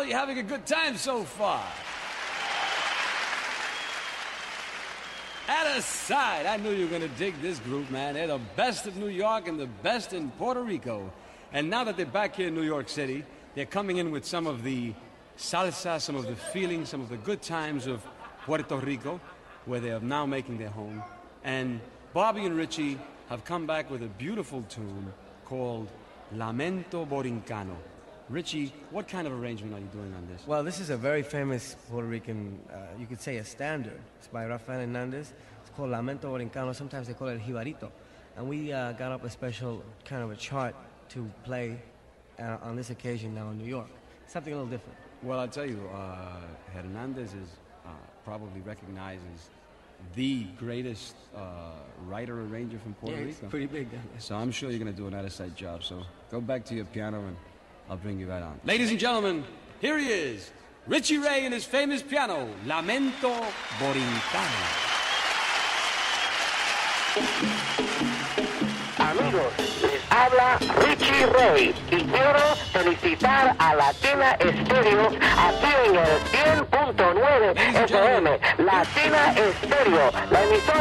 Pablo, you having a good time so far? At a side, I knew you were going to dig this group, man. They're the best of New York and the best in Puerto Rico. And now that they're back here in New York City, they're coming in with some of the salsa, some of the feelings, some of the good times of Puerto Rico, where they are now making their home. And Bobby and Richie have come back with a beautiful tune called Lamento Borincano. Richie, what kind of arrangement are you doing on this? Well, this is a very famous Puerto Rican, you could say a standard. It's by Rafael Hernandez. It's called Lamento Borincano. Sometimes they call it Jibarito. And we got up a special kind of a chart to play on this occasion now in New York. Something a little different. Well, I'll tell you, Hernandez is probably recognized as the greatest writer-arranger from Puerto Rico. It's pretty big. So I'm sure you're going to do an out-of-sight job. So go back to your piano and I'll bring you right on. Ladies and gentlemen, here he is, Richie Ray and his famous piano, Lamento Borincano. Amigos, les habla Richie Ray y quiero felicitar a Latina Stereo aquí en el 100.9 FM. Latina Stereo, la emisora